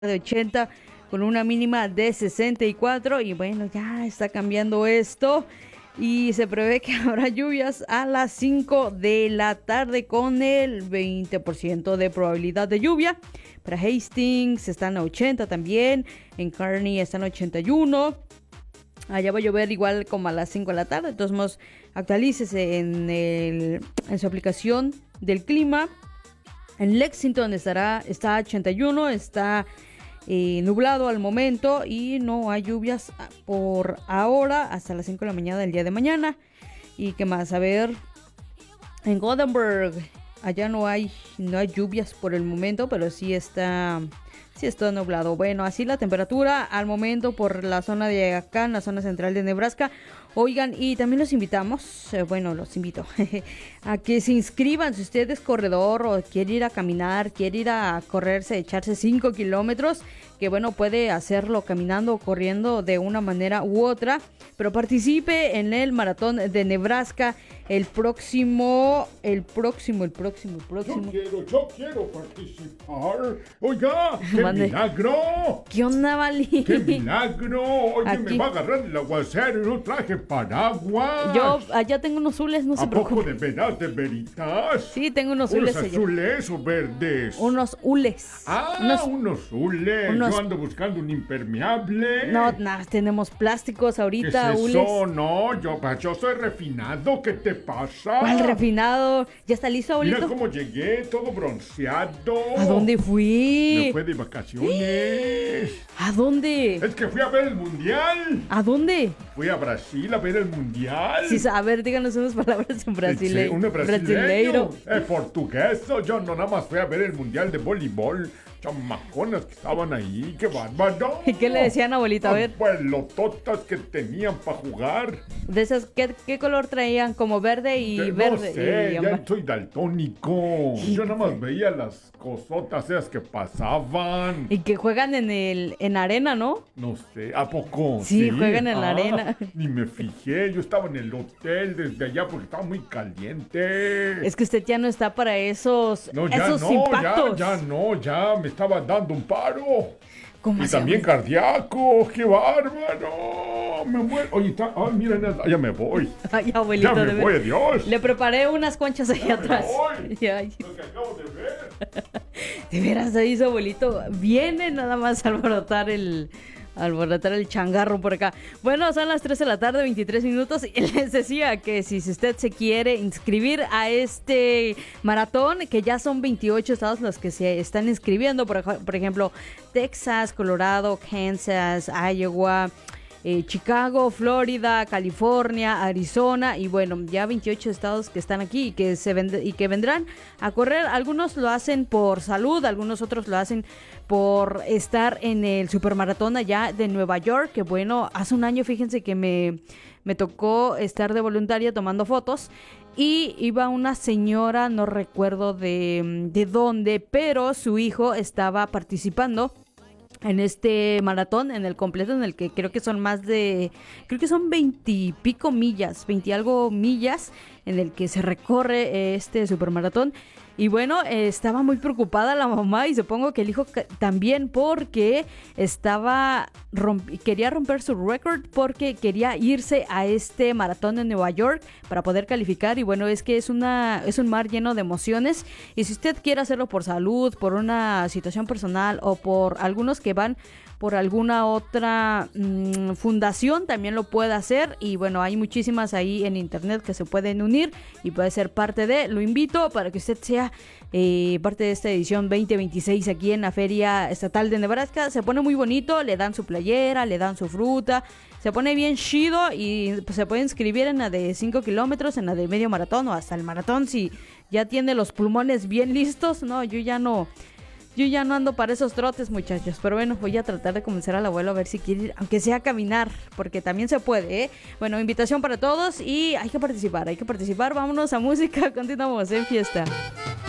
de 80 con una mínima de 64 y bueno, ya está cambiando esto y se prevé que habrá lluvias a las 5 de la tarde con el 20% de probabilidad de lluvia. Para Hastings están a 80 también, en Kearney están a 81. Allá va a llover igual como a las 5 de la tarde. De todos modos, actualícese en su aplicación del clima. En Lexington está a 81, está nublado al momento y no hay lluvias por ahora hasta las 5 de la mañana del día de mañana. ¿Y qué más? A ver, en Gothenburg, allá no hay lluvias por el momento, pero sí está nublado. Bueno, así la temperatura al momento por la zona de acá, en la zona central de Nebraska. Oigan, y también los invitamos, los invito a que se inscriban. Si usted es corredor o quiere ir a caminar, quiere ir a correrse, echarse 5 kilómetros, que bueno, puede hacerlo caminando o corriendo de una manera u otra, pero participe en el maratón de Nebraska el próximo. Yo quiero participar. Oiga, ¡qué milagro! ¿Qué onda, Vali? ¡Qué milagro! Oye, Aquí me va a agarrar el aguacero y no traje paraguas. yo allá tengo unos azules, no se ¿A poco preocupe. de veras, de veritas? Sí, tengo unos ¿Unos hules allá. azules o verdes? Unos hules. Unos hules. Yo ando buscando un impermeable. No, tenemos plásticos ¿Qué ahorita, es hules. eso? No, yo soy refinado. ¿Qué te pasa? ¿Cuál refinado? ¿Ya está listo, abuelito? Mira cómo llegué, todo bronceado. ¿A dónde Me fui? fue de vacaciones. ¿A dónde? Es que fui a ver el mundial. ¿A dónde? Fui a Brasil a ver el mundial. Sí, a ver, díganos unas palabras en brasileño. Un brasileiro. Portugués. Yo no nada más fui a ver el mundial de voleibol. Chamaconas que estaban ahí. ¡Qué bárbaro! ¿Y qué le decían, abuelita? A ver. Pelototas que tenían para jugar. De esas, ¿qué color traían? Como verde y verde. No sé, y ya soy daltónico. Yo nada más veía las cosotas esas que pasaban. Y que juegan en arena, ¿no? No sé, ¿a poco? Sí, juegan en la arena. Ni me fijé, yo estaba en el hotel desde allá porque estaba muy caliente. Es que usted ya no está para esos impactos. Ya me estaba dando un paro. ¿Cómo Y así, también abuelita? cardíaco, qué bárbaro. Me muero. Oye, mira, ya me voy. Ay, abuelito, Ya me voy, adiós. Le preparé unas conchas ahí Ya atrás. me voy. Ay. Lo que acabo de ver. De veras, ahí su abuelito viene nada más a alborotar el changarro por acá. Bueno, son las 3 de la tarde, 23 minutos. Y les decía que si usted se quiere inscribir a este maratón, que ya son 28 estados los que se están inscribiendo. Por ejemplo, Texas, Colorado, Kansas, Iowa, Chicago, Florida, California, Arizona y bueno, ya 28 estados que están aquí y que vendrán a correr. Algunos lo hacen por salud, algunos otros lo hacen por estar en el supermaratón allá de Nueva York, que bueno, hace un año fíjense que me tocó estar de voluntaria tomando fotos y iba una señora, no recuerdo de dónde, pero su hijo estaba participando en este maratón, en el completo, en el que creo que son 20 y pico millas, 20 y algo millas, en el que se recorre este supermaratón. Y bueno, estaba muy preocupada la mamá y supongo que el hijo también, porque quería romper su récord porque quería irse a este maratón de Nueva York para poder calificar. Y bueno, es que es un mar lleno de emociones. Y si usted quiere hacerlo por salud, por una situación personal o por algunos que van por alguna otra fundación, también lo puede hacer. Y bueno, hay muchísimas ahí en internet que se pueden unir y puede ser parte de. Lo invito para que usted sea parte de esta edición 2026 aquí en la Feria Estatal de Nebraska. Se pone muy bonito, le dan su playera, le dan su fruta, se pone bien chido y pues, se puede inscribir en la de 5 kilómetros, en la de medio maratón o hasta el maratón si ya tiene los pulmones bien listos. No, yo ya no ando para esos trotes, muchachos. Pero bueno, voy a tratar de convencer al abuelo a ver si quiere ir, aunque sea a caminar, porque también se puede, ¿eh? Bueno, invitación para todos y hay que participar. Vámonos a música, continuamos en fiesta.